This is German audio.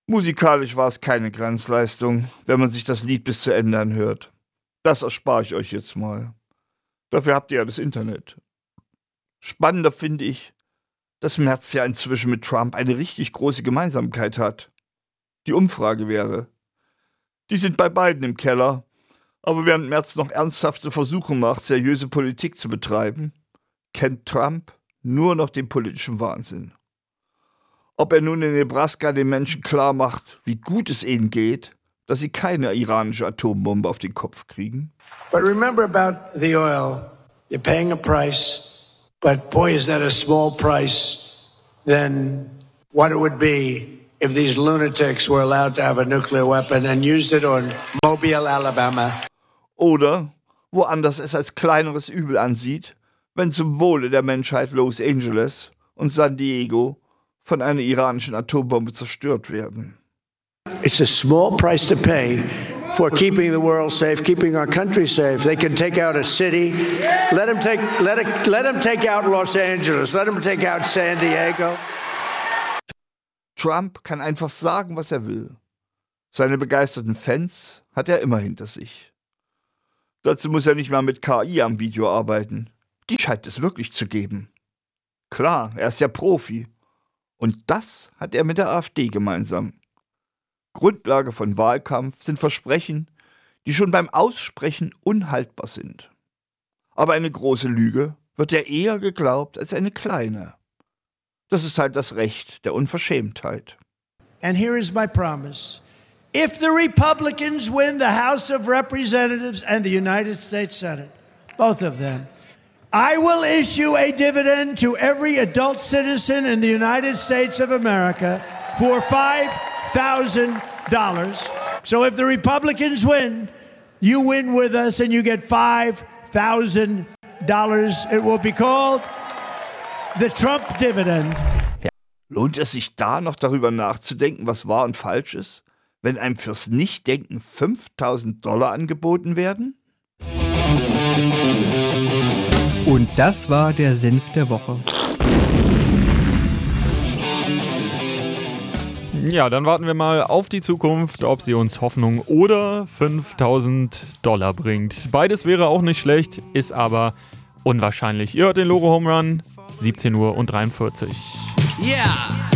Musikalisch war es keine Glanzleistung, wenn man sich das Lied bis zu Ende anhört. Das erspare ich euch jetzt mal. Dafür habt ihr ja das Internet. Spannender finde ich, dass Merz ja inzwischen mit Trump eine richtig große Gemeinsamkeit hat. Die Umfrage wäre: Die sind bei beiden im Keller, aber während Merz noch ernsthafte Versuche macht, seriöse Politik zu betreiben, kennt Trump nur noch den politischen Wahnsinn. Ob er nun in Nebraska den Menschen klar macht, wie gut es ihnen geht, dass sie keine iranische Atombombe auf den Kopf kriegen. But remember about the oil. You're paying a price, but boy, is that a small price than what it would be if these lunatics were allowed to have a nuclear weapon and used it on Mobile, Alabama. Oder woanders es als kleineres Übel ansieht, wenn zum Wohle der Menschheit Los Angeles und San Diego von einer iranischen Atombombe zerstört werden. It's a small price to pay for keeping the world safe, keeping our country safe. They can take out a city. Let them take out Los Angeles. Let them take out San Diego. Trump kann einfach sagen, was er will. Seine begeisterten Fans hat er immer hinter sich. Dazu muss er nicht mal mit KI am Video arbeiten. Die scheint es wirklich zu geben. Klar, er ist ja Profi. Und das hat er mit der AfD gemeinsam. Grundlage von Wahlkampf sind Versprechen, die schon beim Aussprechen unhaltbar sind. Aber eine große Lüge wird ja eher geglaubt als eine kleine. Das ist halt das Recht der Unverschämtheit. And here is my promise. If the Republicans win the House of Representatives and the United States Senate, both of them, I will issue a dividend to every adult citizen in the United States of America for $5,000. So if the Republicans win, you win with us and you get $5,000. It will be called the Trump Dividend. Lohnt es sich da noch darüber nachzudenken, was wahr und falsch ist, wenn einem fürs Nichtdenken $5.000 angeboten werden? Und das war der Senf der Woche. Ja, dann warten wir mal auf die Zukunft, ob sie uns Hoffnung oder $5.000 bringt. Beides wäre auch nicht schlecht, ist aber unwahrscheinlich. Ihr hört den Loro Home Run, 17:43 Uhr. Yeah!